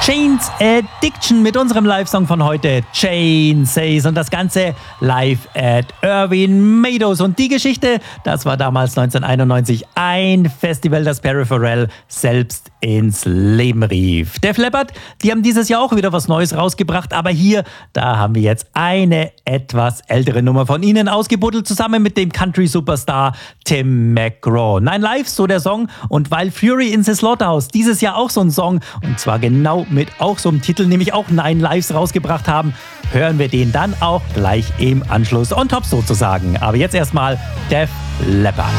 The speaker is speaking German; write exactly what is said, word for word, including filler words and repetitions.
Jane's Addiction mit unserem Live-Song von heute, Jane Says, und das Ganze live at Irvine Meadows. Und die Geschichte, das war damals neunzehnhunderteinundneunzig ein Festival, das Perry Farrell selbst ins Leben rief. Def Leppard, die haben dieses Jahr auch wieder was Neues rausgebracht, aber hier, da haben wir jetzt eine etwas ältere Nummer von ihnen ausgebuddelt, zusammen mit dem Country-Superstar Tim McGraw. Nine Lives, so der Song, und weil Fury in the Slaughterhouse dieses Jahr auch so ein Song, und zwar genau mit auch so einem Titel, nämlich auch Nine Lives rausgebracht haben, hören wir den dann auch gleich im Anschluss on top sozusagen. Aber jetzt erstmal Def Leppard.